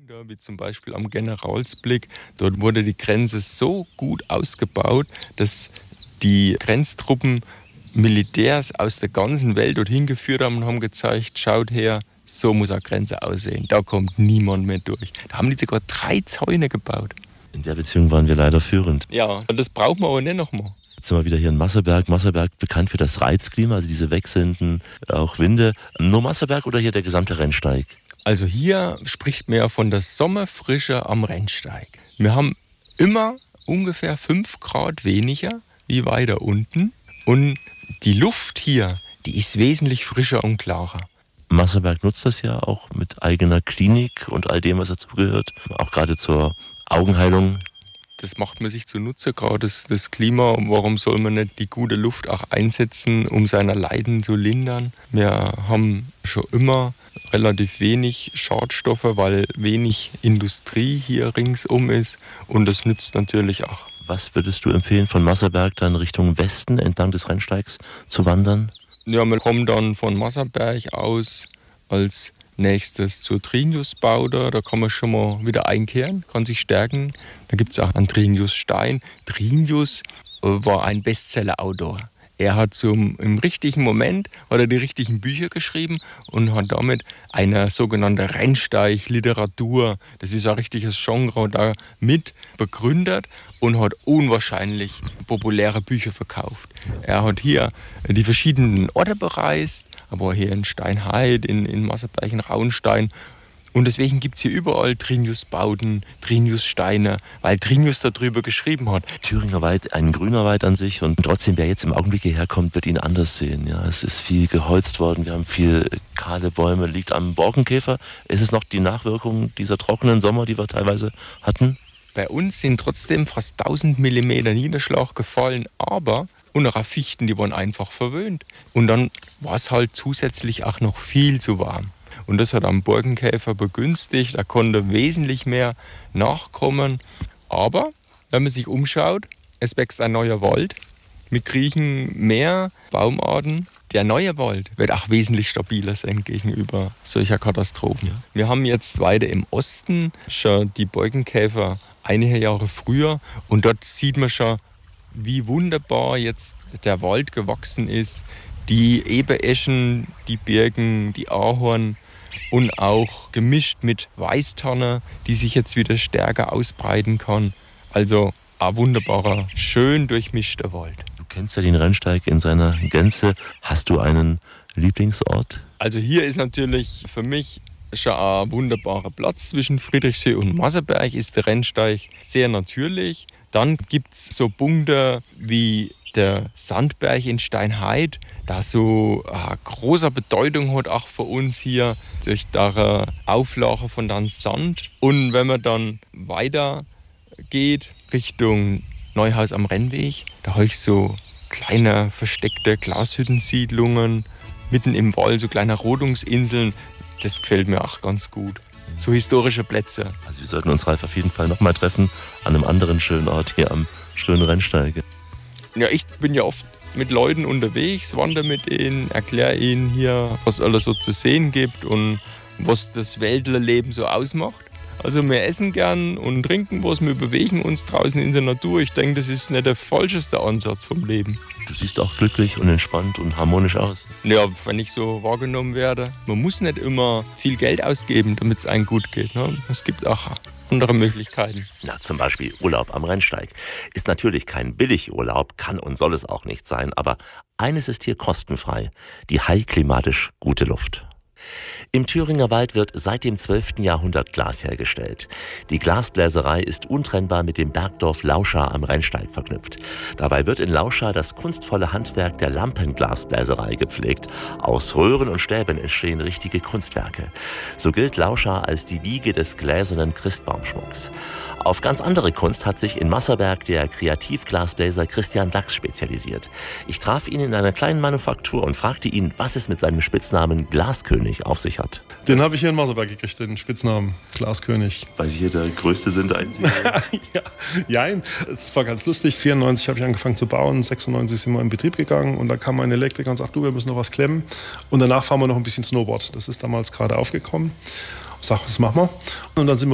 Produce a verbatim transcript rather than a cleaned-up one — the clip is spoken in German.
Da, wie zum Beispiel am Generalsblick, dort wurde die Grenze so gut ausgebaut, dass die Grenztruppen Militärs aus der ganzen Welt dorthin geführt haben und haben gezeigt, schaut her, so muss eine Grenze aussehen, da kommt niemand mehr durch. Da haben die sogar drei Zäune gebaut. In der Beziehung waren wir leider führend. Ja, und das braucht man aber nicht nochmal. Jetzt sind wir wieder hier in Masserberg. Masserberg bekannt für das Reizklima, also diese wechselnden auch Winde. Nur Masserberg oder hier der gesamte Rennsteig? Also hier spricht man ja von der Sommerfrische am Rennsteig. Wir haben immer ungefähr fünf Grad weniger wie weiter unten. Und die Luft hier, die ist wesentlich frischer und klarer. Masserberg nutzt das ja auch mit eigener Klinik und all dem, was dazugehört. Auch gerade zur Augenheilung. Das macht man sich zunutze, gerade das, das Klima. Warum soll man nicht die gute Luft auch einsetzen, um seine Leiden zu lindern? Wir haben schon immer relativ wenig Schadstoffe, weil wenig Industrie hier ringsum ist. Und das nützt natürlich auch. Was würdest du empfehlen, von Masserberg dann Richtung Westen entlang des Rennsteigs zu wandern? Ja, wir kommen dann von Masserberg aus als nächstes zur Trinius-Bauder. Da kann man schon mal wieder einkehren, kann sich stärken. Da gibt es auch einen Trinius-Stein. Trinius war ein Bestseller-Autor. Er hat zum, im richtigen Moment hat er die richtigen Bücher geschrieben und hat damit eine sogenannte Rennsteig-Literatur, das ist ein richtiges Genre, da mit begründet und hat unwahrscheinlich populäre Bücher verkauft. Er hat hier die verschiedenen Orte bereist, aber hier in Steinheid, in, in Masserberg, in Rauenstein. Und deswegen gibt es hier überall Trinius-Bauten, Trinius-Steine, weil Trinius darüber geschrieben hat. Thüringer Wald, ein grüner Wald an sich, und trotzdem, wer jetzt im Augenblick hierher kommt, wird ihn anders sehen. Ja, es ist viel geholzt worden, wir haben viel kahle Bäume, liegt am Borkenkäfer. Ist es noch die Nachwirkung dieser trockenen Sommer, die wir teilweise hatten? Bei uns sind trotzdem fast tausend Millimeter Niederschlag gefallen, aber unsere Fichten, die waren einfach verwöhnt. Und dann war es halt zusätzlich auch noch viel zu warm. Und das hat am Borkenkäfer begünstigt. Er konnte wesentlich mehr nachkommen. Aber wenn man sich umschaut, es wächst ein neuer Wald. Wir kriegen mehr Baumarten. Der neue Wald wird auch wesentlich stabiler sein gegenüber solcher Katastrophen. Ja. Wir haben jetzt weiter im Osten schon die Borkenkäfer einige Jahre früher. Und dort sieht man schon, wie wunderbar jetzt der Wald gewachsen ist. Die Ebereschen, die Birken, die Ahorn. Und auch gemischt mit Weißtanne, die sich jetzt wieder stärker ausbreiten kann. Also ein wunderbarer, schön durchmischter Wald. Du kennst ja den Rennsteig in seiner Gänze. Hast du einen Lieblingsort? Also hier ist natürlich für mich schon ein wunderbarer Platz. Zwischen Friedrichsöh und Masserberg ist der Rennsteig sehr natürlich. Dann gibt es so Punkte wie der Sandberg in Steinheid, da so äh, großer Bedeutung hat auch für uns hier durch die Auflage von dann Sand. Und wenn man dann weiter geht Richtung Neuhaus am Rennweg, da habe ich so kleine versteckte Glashüttensiedlungen mitten im Wald, so kleine Rodungsinseln. Das gefällt mir auch ganz gut. So historische Plätze. Also wir sollten uns, Ralf, auf jeden Fall nochmal treffen an einem anderen schönen Ort hier am schönen Rennsteig. Ja, ich bin ja oft mit Leuten unterwegs, wandere mit ihnen, erkläre ihnen hier, was alles so zu sehen gibt und was das Wäldlerleben so ausmacht. Also wir essen gern und trinken was, wir bewegen uns draußen in der Natur. Ich denke, das ist nicht der falscheste Ansatz vom Leben. Du siehst auch glücklich und entspannt und harmonisch aus. Ja, wenn ich so wahrgenommen werde. Man muss nicht immer viel Geld ausgeben, damit es einem gut geht. Ne? Es gibt auch andere Möglichkeiten. Na, zum Beispiel Urlaub am Rennsteig. Ist natürlich kein Billigurlaub, kann und soll es auch nicht sein, aber eines ist hier kostenfrei: die heilklimatisch gute Luft. Im Thüringer Wald wird seit dem zwölften Jahrhundert Glas hergestellt. Die Glasbläserei ist untrennbar mit dem Bergdorf Lauscha am Rennsteig verknüpft. Dabei wird in Lauscha das kunstvolle Handwerk der Lampenglasbläserei gepflegt. Aus Röhren und Stäben entstehen richtige Kunstwerke. So gilt Lauscha als die Wiege des gläsernen Christbaumschmucks. Auf ganz andere Kunst hat sich in Masserberg der Kreativglasbläser Christian Sachs spezialisiert. Ich traf ihn in einer kleinen Manufaktur und fragte ihn, was es mit seinem Spitznamen Glaskönig auf sich hat. Den habe ich hier in Masserberg gekriegt, den Spitznamen Glaskönig. Weil Sie hier der Größte sind, der Einzige? ja, nein, es war ganz lustig. vierundneunzig habe ich angefangen zu bauen, sechsundneunzig sind wir in Betrieb gegangen und da kam ein Elektriker und sagt, du, wir müssen noch was klemmen. Und danach fahren wir noch ein bisschen Snowboard. Das ist damals gerade aufgekommen. Ich sag, was machen wir? Und dann sind wir